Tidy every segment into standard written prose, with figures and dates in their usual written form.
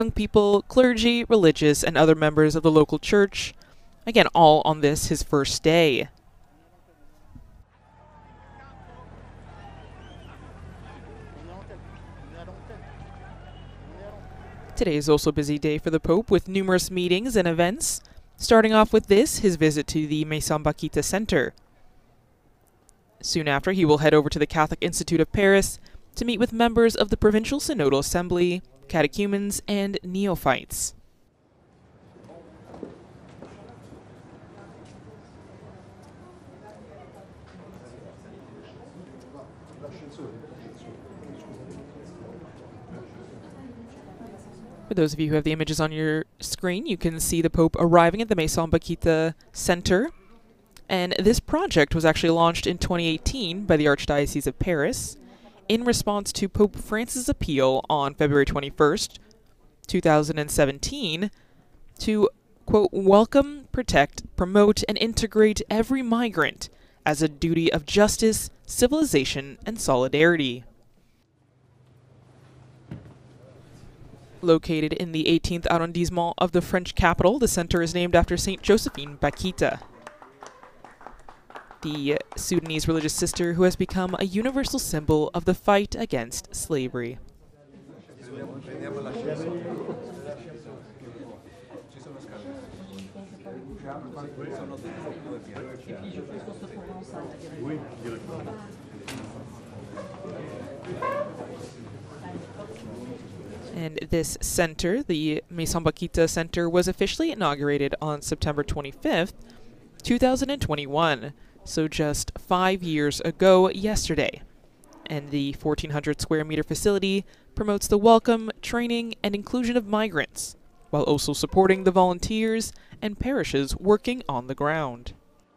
young people, clergy, religious, and other members of the local church. Again, all on this, his first day. Today is also a busy day for the Pope with numerous meetings and events. Starting off with this, his visit to the Maison Bakita Center. Soon after, he will head over to the Catholic Institute of Paris to meet with members of the Provincial Synodal Assembly, catechumens, and neophytes. For those of you who have the images on your screen, you can see the Pope arriving at the Maison Bakita Center. And this project was actually launched in 2018 by the Archdiocese of Paris in response to Pope Francis' appeal on February 21st, 2017, to, quote, welcome, protect, promote, and integrate every migrant as a duty of justice, civilization, and solidarity. Located in the 18th arrondissement of the French capital, the center is named after Saint Josephine Bakita, the Sudanese religious sister who has become a universal symbol of the fight against slavery. And this center, the Maison Bakita Center, was officially inaugurated on September 25th, 2021, so just 5 years ago yesterday. And the 1,400 square meter facility promotes the welcome, training, and inclusion of migrants, while also supporting the volunteers and parishes working on the ground.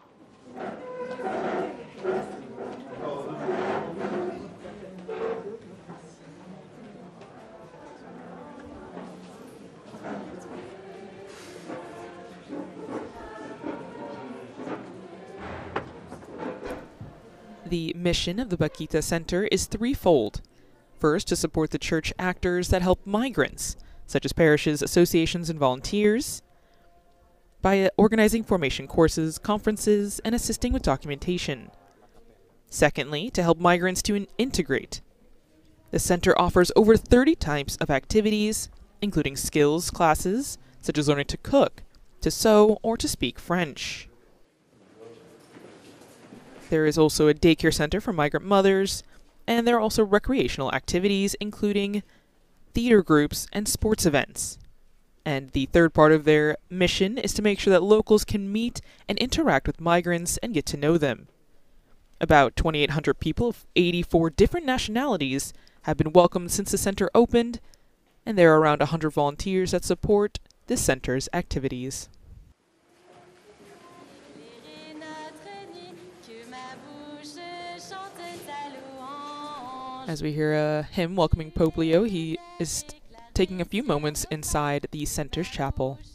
The mission of the Bakita Center is threefold. First, to support the church actors that help migrants, such as parishes, associations, and volunteers, by organizing formation courses, conferences, and assisting with documentation. Secondly, to help migrants to integrate. The center offers over 30 types of activities, including skills classes, such as learning to cook, to sew, or to speak French. There is also a daycare center for migrant mothers, and there are also recreational activities, including theater groups and sports events. And the third part of their mission is to make sure that locals can meet and interact with migrants and get to know them. About 2,800 people of 84 different nationalities have been welcomed since the center opened, and there are around 100 volunteers that support this center's activities. As we hear a hymn welcoming Pope Leo, he is taking a few moments inside the center's chapel.